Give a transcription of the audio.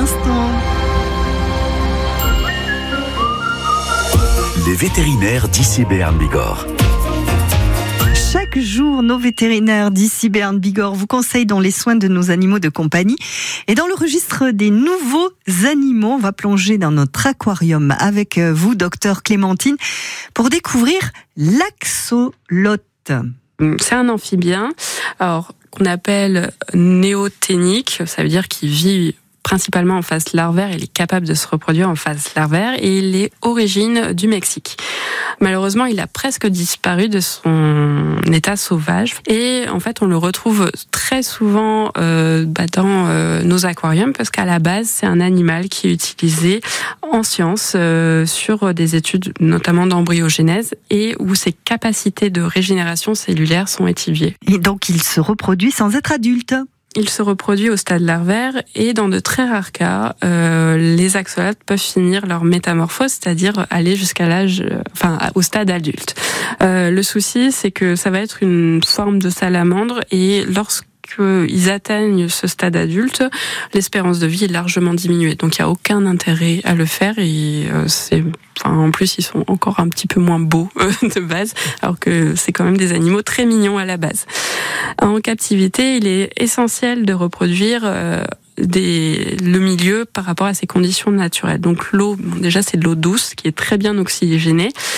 instant. Les vétérinaires d'ICI Béarn Bigorre. Chaque jour, nos vétérinaires d'ICI Béarn Bigorre vous conseillent dans les soins de nos animaux de compagnie. Et dans le registre des nouveaux animaux, on va plonger dans notre aquarium avec vous, docteur Clémentine, pour découvrir l'axolote. C'est un amphibien, alors qu'on appelle néoténique, ça veut dire qu'il vit principalement en phase larvaire, il est capable de se reproduire en phase larvaire et il est origine du Mexique. Malheureusement, il a presque disparu de son état sauvage et en fait, on le retrouve très souvent dans nos aquariums parce qu'à la base, c'est un animal qui est utilisé en sciences sur des études notamment d'embryogénèse et où ses capacités de régénération cellulaire sont étudiées. Et donc, il se reproduit sans être adulte. Il se reproduit au stade larvaire et dans de très rares cas, les axolotes peuvent finir leur métamorphose, c'est-à-dire aller jusqu'à au stade adulte. Le souci, c'est que ça va être une forme de salamandre et lorsqu'ils atteignent ce stade adulte, l'espérance de vie est largement diminuée. Donc il n'y a aucun intérêt à le faire et en plus ils sont encore un petit peu moins beaux de base, alors que c'est quand même des animaux très mignons à la base. En captivité, il est essentiel de reproduire le milieu par rapport à ses conditions naturelles. Donc l'eau, déjà c'est de l'eau douce qui est très bien oxygénée